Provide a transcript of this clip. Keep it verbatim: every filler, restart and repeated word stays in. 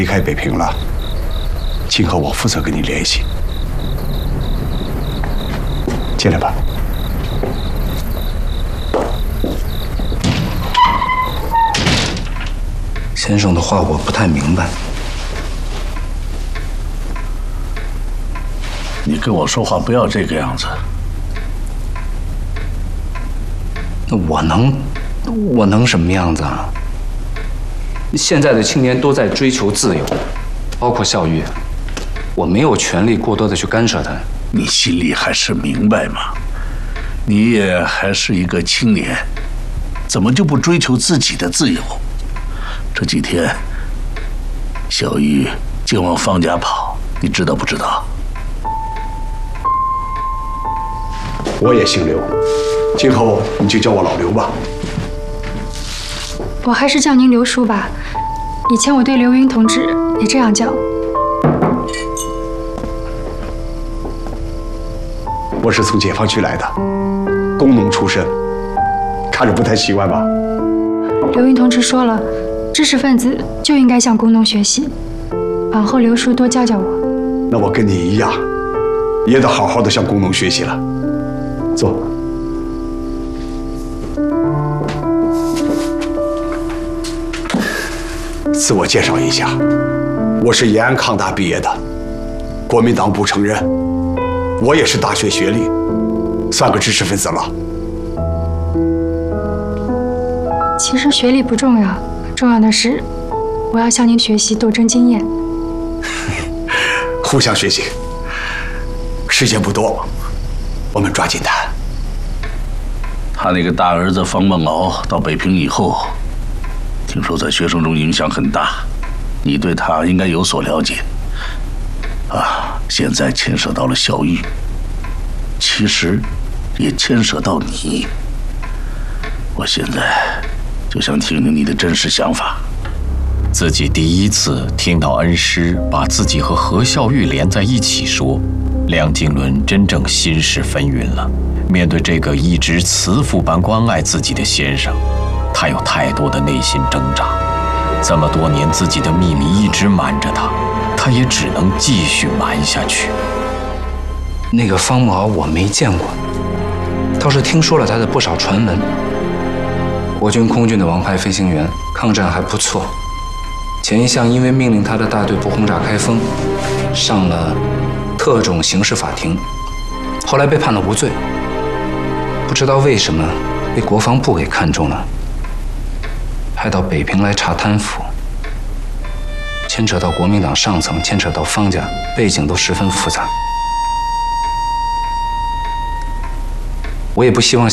离开北平了，今后我负责跟你联系。进来吧。 先生的话我不太明白。 你跟我说话不要这个样子。 那我能，我能什么样子啊？现在的青年都在追求自由，包括孝玉，我没有权利过多的去干涉他。 你心里还是明白吗？你也还是一个青年，怎么就不追求自己的自由？这几天，小玉竟往方家跑，你知道不知道？ 我也姓刘，今后你就叫我老刘吧。 我还是叫您刘叔吧，以前我对刘云同志也这样叫。 我是从解放区来的，工农出身，看着不太习惯吧？ 刘云同志说了，知识分子就应该向工农学习，往后刘叔多教教我。 那我跟你一样，也得好好的向工农学习了。坐。自我介绍一下，我是延安抗大毕业的，国民党不承认，我也是大学学历，算个知识分子了。 其实学历不重要，重要的是我要向您学习斗争经验。 互相学习。时间不多，我们抓紧谈。 他那个大儿子方梦鳌到北平以后，听说在学生中影响很大，你对他应该有所了解。啊，现在牵涉到了小玉，其实也牵涉到你。我现在就想听听你的真实想法。 自己第一次听到恩师把自己和何孝玉连在一起说，梁经纶真正心事纷纭了。面对这个一直慈父般关爱自己的先生，他有太多的内心挣扎。这么多年，自己的秘密一直瞒着他，他也只能继续瞒下去。 那个方梦鳌我没见过，倒是听说了他的不少传闻。国军空军的王牌飞行员，抗战还不错。前一项因为命令他的大队不轰炸开封，上了特种刑事法庭，后来被判了无罪。不知道为什么被国防部给看中了，派到北平来查贪腐，牵扯到国民党上层，牵扯到方家，背景都十分复杂。我也不希望